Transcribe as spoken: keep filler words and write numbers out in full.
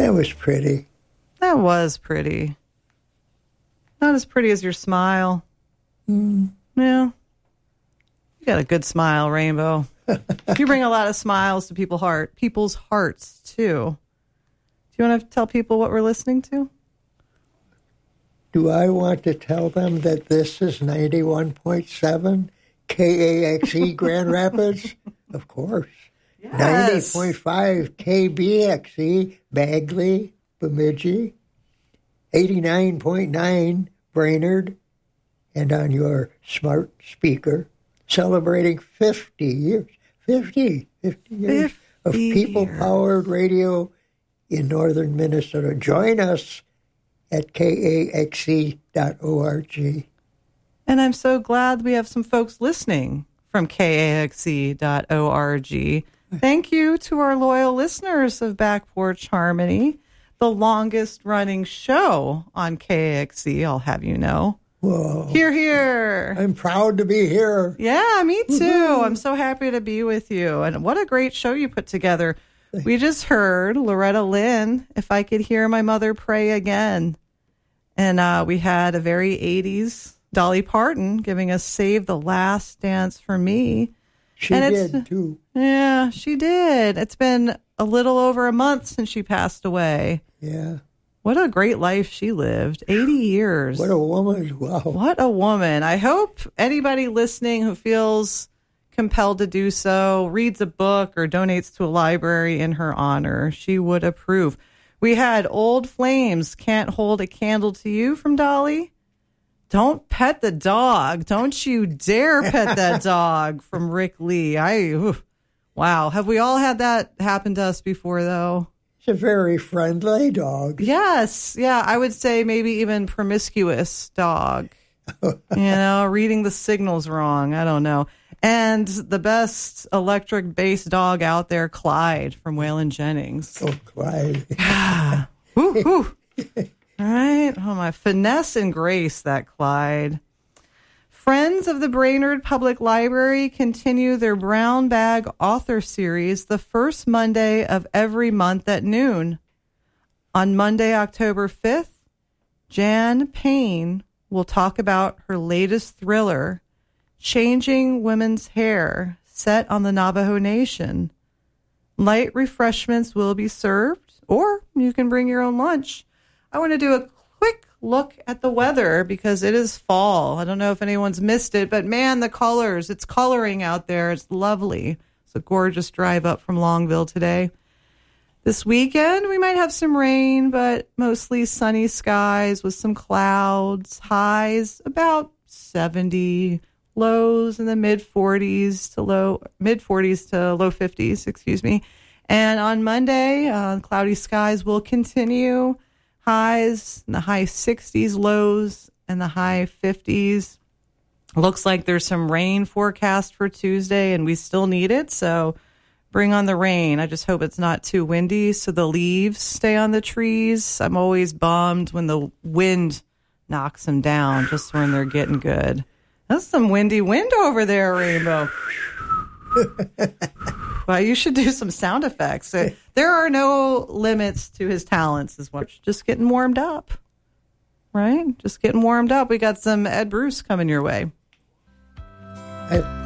That was pretty. That was pretty. Not as pretty as your smile. Mm. Yeah. You got a good smile, Rainbow. You bring a lot of smiles to people's heart, people's hearts, too. Do you want to tell people what we're listening to? Do I want to tell them that this is ninety-one point seven K A X E Grand Rapids? Of course. Yes. ninety point five K B X E Bagley, Bemidji. eighty-nine point nine Brainerd. And on your smart speaker, celebrating fifty years. fifty, fifty years fifty of people-powered radio in northern Minnesota. Join us at K A X E dot org. And I'm so glad we have some folks listening from K A X E dot org. Thank you to our loyal listeners of Back Porch Harmony, the longest running show on K A X E, I'll have you know. Whoa. Hear, hear. I'm proud to be here. Yeah, me too. Woo-hoo. I'm so happy to be with you. And what a great show you put together. We just heard Loretta Lynn, If I Could Hear My Mother Pray Again. And uh, we had a very eighties Dolly Parton giving us Save the Last Dance for Me. She and did, too. Yeah, she did. It's been a little over a month since she passed away. Yeah. What a great life she lived. eighty years. What a woman. Wow. What a woman. I hope anybody listening who feels compelled to do so reads a book or donates to a library in her honor. She would approve. We had Old Flames, Can't Hold a Candle to You from Dolly. Don't pet the dog. Don't you dare pet that dog from Rick Lee. I, oof. Wow. Have we all had that happen to us before, though? It's a very friendly dog. Yes. Yeah, I would say maybe even promiscuous dog. You know, reading the signals wrong. I don't know. And the best electric bass dog out there, Clyde from Waylon Jennings. Oh, Clyde. Yeah. Woo, woo. All right. Oh, my finesse and grace, that Clyde. Friends of the Brainerd Public Library continue their Brown Bag Author Series the first Monday of every month at noon. On Monday, October fifth, Jan Payne will talk about her latest thriller, Changing Women's Hair, set on the Navajo Nation. Light refreshments will be served, or you can bring your own lunch. I want to do a quick look at the weather because it is fall. I don't know if anyone's missed it, but man, the colors, it's coloring out there. It's lovely. It's a gorgeous drive up from Longville today. This weekend, we might have some rain, but mostly sunny skies with some clouds. Highs about seventy, lows in the mid forties to low mid forties to low fifties, excuse me. And on Monday, uh, cloudy skies will continue. Highs in the high sixties, lows in the high fifties. Looks like there's some rain forecast for Tuesday, and we still need it, so bring on the rain. I just hope it's not too windy so the leaves stay on the trees. I'm always bummed when the wind knocks them down just when they're getting good. That's some windy wind over there, Rainbow. Well, you should do some sound effects. There are no limits to his talents, is what. Just getting warmed up, right? Just getting warmed up. We got some Ed Bruce coming your way. I,